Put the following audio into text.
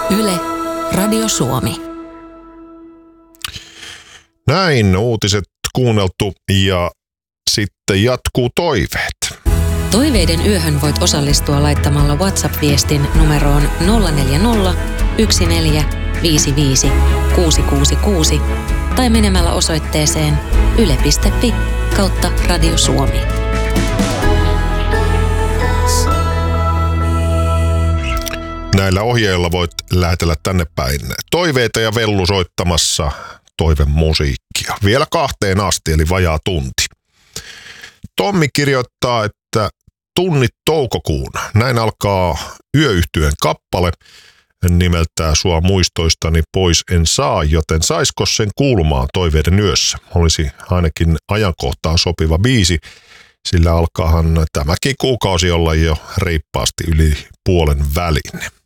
Yle, Radio Suomi. Näin uutiset kuunneltu ja sitten jatkuu toiveet. Toiveiden yöhön voit osallistua laittamalla WhatsApp-viestin numeroon 040 1455 666 tai menemällä osoitteeseen yle.fi/Radio Suomi. Näillä ohjeilla voit lähetellä tänne päin toiveita ja Vellu soittamassa toivemusiikkia. Vielä 2 asti, eli vajaa tunti. Tommi kirjoittaa, että tunnit toukokuuna. Näin alkaa Yöyhtyeen kappale nimeltään Sua muistoistani pois en saa, joten saisko sen kuulumaan toiveiden yössä? Olisi ainakin ajankohtaan sopiva biisi, sillä alkaahan tämäkin kuukausi olla jo reippaasti yli puolen välin.